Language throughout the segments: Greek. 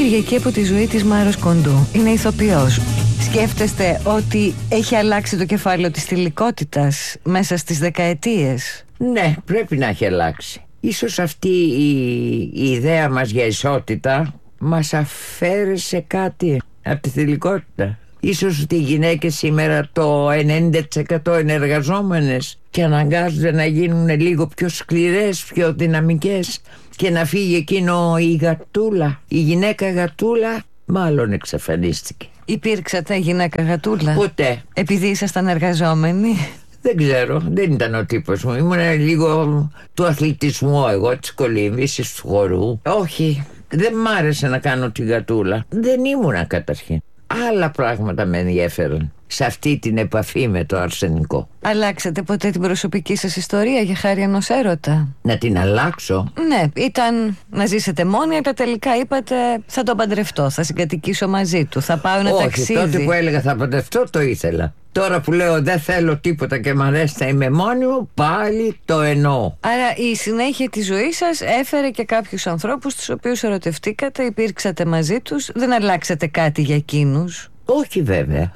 Κυριακή από τη ζωή της Μάρος Κοντού. Είναι ηθοποιός. Σκέφτεστε ότι έχει αλλάξει το κεφάλαιο της θηλυκότητας μέσα στις δεκαετίες? Ναι, πρέπει να έχει αλλάξει. Ίσως αυτή η ιδέα μας για ισότητα μας αφαίρεσε κάτι από τη θηλυκότητα. Ίσως ότι οι γυναίκες σήμερα το 90% είναι εργαζόμενες και αναγκάζονται να γίνουν λίγο πιο σκληρές, πιο δυναμικές και να φύγει εκείνο η γατούλα. Η γυναίκα γατούλα μάλλον εξαφανίστηκε. Υπήρξατε γυναίκα γατούλα? Ποτέ. Επειδή ήσασταν εργαζόμενοι? Δεν ξέρω, δεν ήταν ο τύπος μου. Ήμουν λίγο του αθλητισμού εγώ, της κολύμβησης, του χορού. Όχι, δεν μ' άρεσε να κάνω τη γατούλα. Δεν ήμουνα καταρχήν. Άλλα πράγματα με ενδιαφέρον σε αυτή την επαφή με το αρσενικό. Αλλάξατε ποτέ την προσωπική σας ιστορία για χάρη ενός έρωτα? Να την αλλάξω? Ναι, ήταν να ζήσετε μόνοι, αλλά τελικά είπατε θα τον παντρευτώ, θα συγκατοικήσω μαζί του, θα πάω ένα ταξίδι. Όχι, τότε που έλεγα θα παντρευτώ το ήθελα. Τώρα που λέω δεν θέλω τίποτα και μ' αρέσει να είμαι μόνη μου, πάλι το εννοώ. Άρα η συνέχεια της ζωής σας έφερε και κάποιους ανθρώπους τους οποίους ερωτευτήκατε, υπήρξατε μαζί τους, δεν αλλάξατε κάτι για εκείνους? Όχι βέβαια.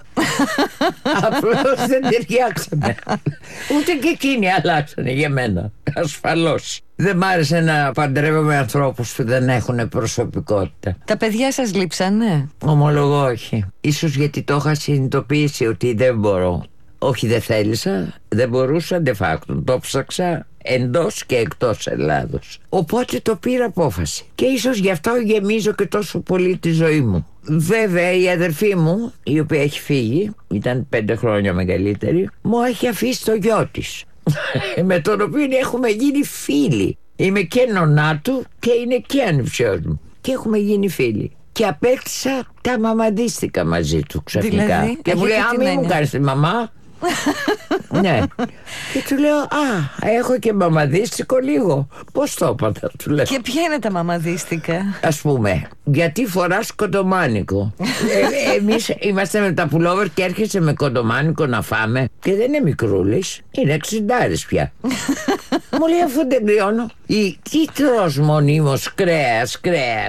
Απλώς δεν ταιριάξαμε. Ούτε και εκείνοι αλλάξανε για μένα. Ασφαλώς. Δεν μ' άρεσε να παντρεύομαι ανθρώπους που δεν έχουν προσωπικότητα. Τα παιδιά σας λείψανε? Ομολογώ όχι. Ίσως γιατί το είχα συνειδητοποιήσει ότι δεν μπορώ. Όχι, δεν θέλησα, δεν μπορούσα de facto. Το ψάξα εντός και εκτός Ελλάδος. Οπότε το πήρα απόφαση. Και ίσως γι' αυτό γεμίζω και τόσο πολύ τη ζωή μου. Βέβαια η αδερφή μου, η οποία έχει φύγει, ήταν 5 χρόνια μεγαλύτερη, μου έχει αφήσει το γιο της με τον οποίο έχουμε γίνει φίλοι. Είμαι και νονά του και είναι και ανιψιός μου και έχουμε γίνει φίλοι. Και απέκτησα τα μαμαντίστικα μαζί του ξαφνικά. Δηλαδή, και μου λέει μην μου κάνεις τη μαμά. Ναι. Και του λέω έχω και μαμαδίστικο λίγο. Πώς το έπαθα, του λέω. Και ποια είναι τα μαμαδίστικα? Ας πούμε, γιατί φοράς κοντομάνικο. Εμείς είμαστε με τα πουλόβερ και έρχεσαι με κοντομάνικο να φάμε. Και δεν είναι μικρούλης, είναι 60 πια. Μου λέει αφού δεν κρυώνω. Τι τρως μονίμως? Κρέας.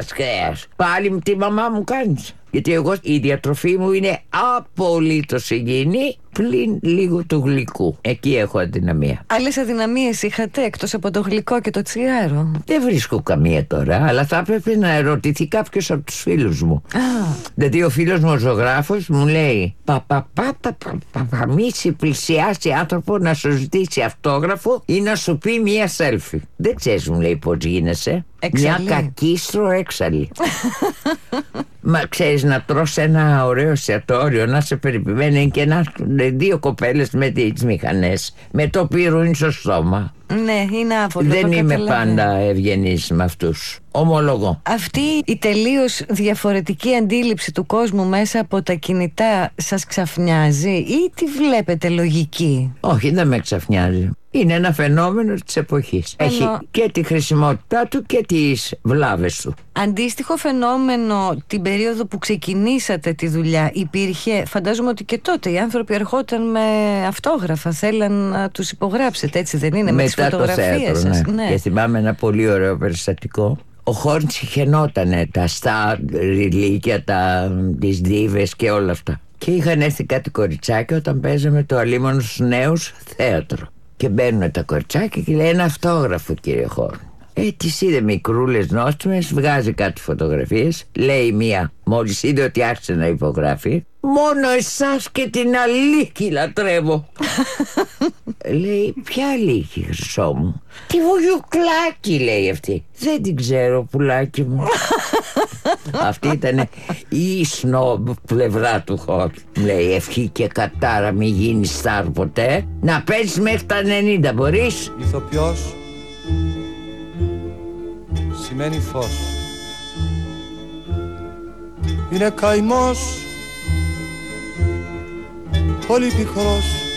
Πάλι τη μαμά μου κάνεις? Γιατί εγώ η διατροφή μου είναι απολύτως υγιεινή, πλην λίγο του γλυκού. Εκεί έχω αδυναμία. Άλλες αδυναμίες είχατε εκτός από το γλυκό και το τσιγάρο? Δεν βρίσκω καμία τώρα, αλλά θα έπρεπε να ερωτηθεί κάποιος από τους φίλους μου. Δηλαδή ο φίλος μου ο ζωγράφος μου λέει μη σε πλησιάσει άνθρωπο να σου ζητήσει αυτόγραφο ή να σου πει μία selfie. Δεν ξέρεις, μου λέει, πώς γίνεσαι? Εξαλή. Μια κακίστρο έξαλλη. Μα ξέρεις να τρως ένα ωραίο εστιατόριο, να σε περιποιμένει και να έρχονται 2 κοπέλες με τις μηχανές, με το πυρούνι στο στόμα. Ναι, είναι άφολο. Δεν είμαι πάντα ευγενής με αυτούς. Ομολογώ. Αυτή η τελείως διαφορετική αντίληψη του κόσμου μέσα από τα κινητά σας ξαφνιάζει ή τη βλέπετε λογική? Όχι, δεν με ξαφνιάζει. Είναι ένα φαινόμενο της εποχής. Έχει και τη χρησιμότητά του και τις βλάβες του. Αντίστοιχο φαινόμενο την περίοδο που ξεκινήσατε τη δουλειά υπήρχε? Φαντάζομαι ότι και τότε οι άνθρωποι ερχόταν με αυτόγραφα, θέλαν να τους υπογράψετε, έτσι δεν είναι? Με τις φωτογραφίες σας. Ναι. Και θυμάμαι ένα πολύ ωραίο περιστατικό. Ο Χόρν συχαινότανε τα στάρ ριλίκια, τις δίβες και όλα αυτά. Και είχαν έρθει κάτι κοριτσάκια όταν παίζαμε το Αλίμονο στους Νέους θέατρο. Και μπαίνουν τα κοριτσάκια και λέει ένα αυτόγραφο, κύριε Χόρν. Τις είδε μικρούλες νόστιμες, βγάζει κάτι φωτογραφίες. Λέει μία, μόλις είδε ότι άρχισε να υπογράφει, μόνο εσάς και την Αλίκη λατρεύω. Λέει, ποια Αλίκη, χρυσό μου? Τη Βουγιουκλάκη, λέει αυτή. Δεν την ξέρω, πουλάκι μου. Αυτή ήταν η σνόμπ πλευρά του Χόρν. Λέει, ευχή και κατάρα μη γίνει στάρ ποτέ. Να παίζεις μέχρι τα 90, μπορείς? Ηθοποιός σημαίνει φως. Είναι καημός πολύ πικρός